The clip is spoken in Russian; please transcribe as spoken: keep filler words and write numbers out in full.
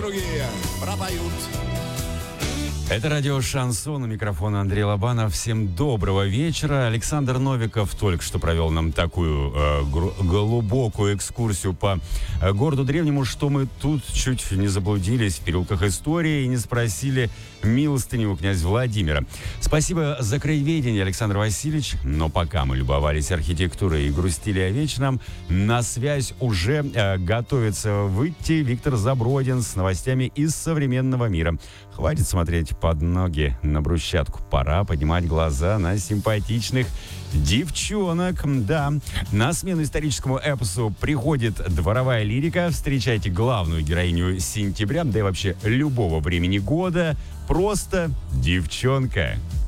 другие пропоют. Это радио «Шансон», у микрофона Андрей Лобанов. Всем доброго вечера. Александр Новиков только что провел нам такую э, гру- глубокую экскурсию по э, городу древнему, что мы тут чуть не заблудились в переулках истории и не спросили милостыню у князя Владимира. Спасибо за краеведение, Александр Васильевич. Но пока мы любовались архитектурой и грустили о вечном, на связь уже э, готовится выйти Виктор Забродин с новостями из современного мира. Хватит смотреть под ноги на брусчатку. Пора поднимать глаза на симпатичных девчонок. Да, на смену историческому эпосу приходит дворовая лирика. Встречайте главную героиню сентября, да и вообще любого времени года. Просто девчонка.